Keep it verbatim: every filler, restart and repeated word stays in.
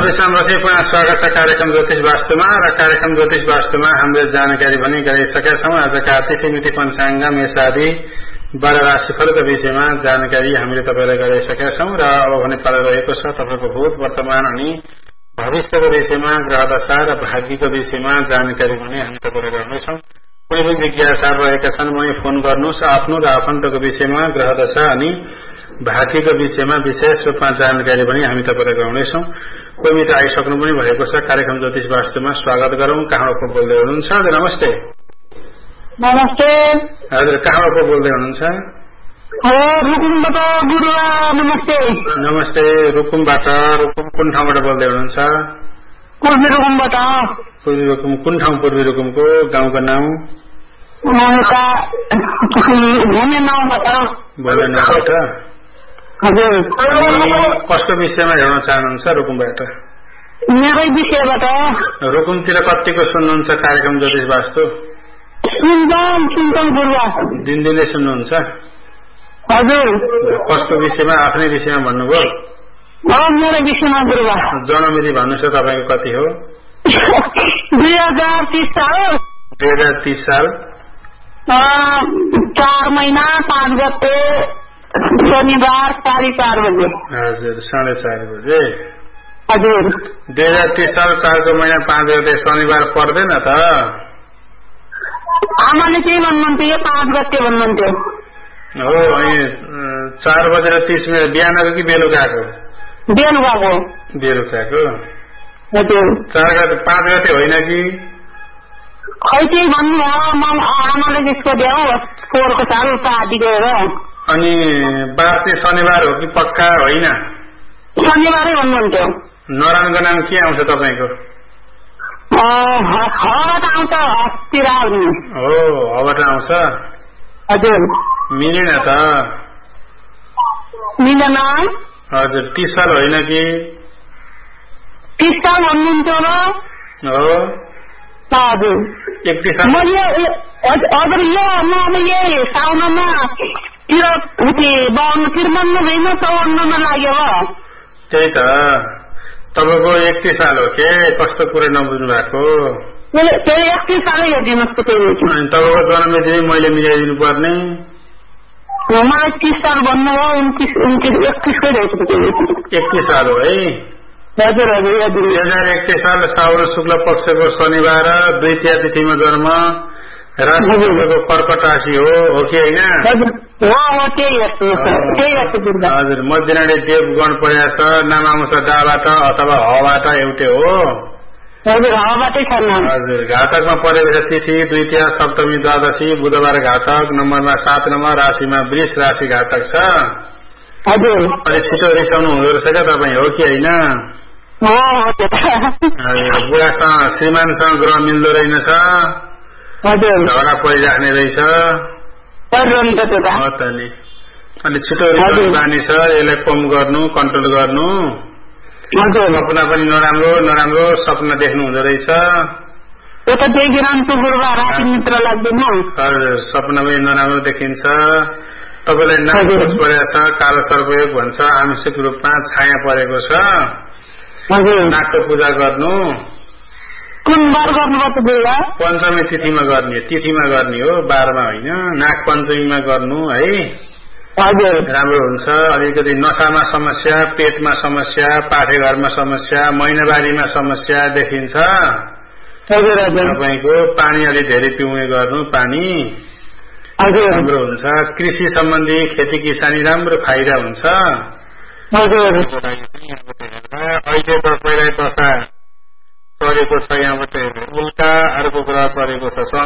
नमस्ते पुनः स्वागत छ कार्यक्रम ज्योतिष वास्तुमा र कार्यक्रम ज्योतिष वास्तुमा हामीले जानकारी पनि गराइसकेका छौं। आजका तिथि मिति पञ्चाङ्ग मेषादि बाह्र राशिफलका विषयमा जानकारी हामीले तपाईलाई गराइसकेका छौं र अब भने परिरहेको छ तपाईको भूत वर्तमान अनि भविष्यको विषयमा ग्रह दशा र भाग्यको विषयमा जानकारी पनि हामी तपाईलाई गराउनेछौं। कुनै पनि जिज्ञासा रहेका छन् भने फोन गर्नुहोस्। आफ्नो र आफन्तको विषयमा ग्रह दशा अनि भाग्यको विषयमा विशेष रूपमा जानकारी पनि हामी तपाईलाई गराउनेछौं। कोही मित्र आइसक्नु पनि भएको छ। कार्यक्रम ज्योतिष वास्तुमा स्वागत गरौं। कहाँबाट बोल्दै हुनुहुन्छ? हजुर नमस्ते। नमस्ते। हजुर कहाँबाट बोल्दै हुनुहुन्छ? रुकुमबाट गुरुवा। नमस्ते। नमस्ते। रुकुमबाट। रुकुम कुन ठाउँबाट बोल्दै हुनुहुन्छ? पूर्वी रुकुमबाट। पूर्वी रुकुम कुन ठाउँ? पूर्वी रुकुमको गाउँको नाउँ? भूमि नाउँबाट। भूमि नाउँबाट। हजुर। कस्तो विषयमा हेर्न चाहनुहुन्छ रुकुमबाट? मेरै विषयबाट। रुकुमतिर कतिको सुन्नुहुन्छ कार्यक्रम ज्योतिष वास्तु? सुन्छौँ सुन्छौँ गुरुवा। दिनदिनै सुन्नुहुन्छ? हजुर। कस्तो विषयमा? आफ्नै विषयमा भन्नुभयो? मेरो विषयमा गुरुवा। जन्ममिति भन्नुहोस् तपाईँको कति हो? दुई हजार तीस साल। दुई हजार तीस साल चार महिना पाँच गते शनिबार साढे चार बजे। हजुर साढे चार बजे। हजुर। दुई हजार तीस साल चारको महिना पाँच गते शनिबार पर्दैन त? आमाले केही भन्नुहुन्थ्यो, पाँच गते भन्नुहुन्थ्यो। हो अनि चार बजेर तीस मिनट बिहानको कि बेलुकाको? बेलुकाको। बेलुकाको। हजुर। चार गते पाँच गते होइन कि? खै त्यही भन्नुभयो आमाले त्यसको देऊ पोहोरको साल आदि गएर। अनि बार चाहिँ शनिबार हो कि पक्का होइन? शनिबारै भन्नुहुन्थ्यो। नराम्रो नाम के आउँछ तपाईँको? हबाट आउँछ हस्तिर आउने। हो हबाट आउँछ। हजुर। मिलेन त? मिलेन। हजुर तीस साल होइन कि? तीस साल भन्नुहुन्थ्यो र? हो। हजुर। एकतिस साल। हजुर यो म यही साउनमा तिर बाउन्न त्रिपन्न होइन चौवन्नमा लाग्यो। त्यही त तपाईँको एकतिस साल हो के? कस्तो कुरो नबुझ्नु भएको? त्यही एकतिस सालै हेरिदिनुहोस्। अनि तपाईँको जन्ममिति मैले मिलाइदिनु पर्ने? मलाई तीस साल भन्नुभयो। उन्तिस उन्तिस एकतिसकै रहेछ। एकतिस साल हो है? हजुर हजुर हजुर। दुई हजार एकतिस साल साउन शुक्ल पक्षको शनिबार द्वितीय तिथिमा जन्म। राशि तपाईँको कर्कट राशि हो हो कि होइन? हजुर। मध्यनाडी देवगण परेको छ। नाम आउँछ डाबाट अथवा हबाट एउटै हो। हजुर हबाटै छ। हजुर। घातकमा परेको तिथि द्वितीय सप्तमी द्वादशी बुधबार घातक। नम्बरमा सात नम्बर। राशिमा वृष राशि घातक छ। हजुर। अलिक छिटो रिसाउनु हुँदो रहेछ क्या तपाईँ हो कि होइन? बुढासँग श्रीमानसँग ग्रह मिल्दो रहेनछ। हजुर। झगडा परिराख्ने रहेछ। हो त नि। अलिक छिटो रिसाउने बानी छ। यसलाई कम गर्नु, कन्ट्रोल गर्नु। सपना पनि नराम्रो नराम्रो सपना देख्नु हुँदो रहेछ। हजुर। सपना पनि नराम्रो देखिन्छ। तपाईँलाई नाक दोष परेको छ। कालो सर्पयोग भन्छ। आंशिक रूपमा छाया परेको छ। नाकको पूजा गर्नु। पञ्चमी तिथिमा गर्ने। तिथिमा गर्ने हो, बाह्रमा होइन। नाग पञ्चमीमा गर्नु है। राम्रो हुन्छ। अलिकति नसामा समस्या, पेटमा समस्या, पाठेघरमा समस्या, महिनावारीमा समस्या देखिन्छ तपाईँको। पानी अलि धेरै पिउने गर्नु। पानी राम्रो हुन्छ। कृषि सम्बन्धी खेती किसानी राम्रो फाइदा हुन्छ। अहिले त पहिला दशा चलेको छ। यहाँबाट उल्टा अर्को ग्रह चलेको छ।